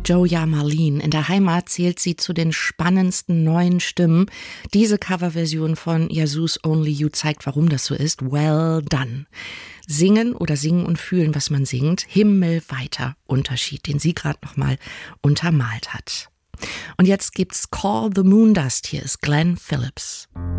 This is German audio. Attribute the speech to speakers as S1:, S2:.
S1: Joja Marlene. In der Heimat zählt sie zu den spannendsten neuen Stimmen. Diese Coverversion von Yazoo's Only You zeigt, warum das so ist. Well done. Singen oder singen und fühlen, was man singt. Himmelweiter Unterschied, den sie gerade nochmal untermalt hat. Und jetzt gibt's Call the Moondust. Hier ist Glenn Phillips.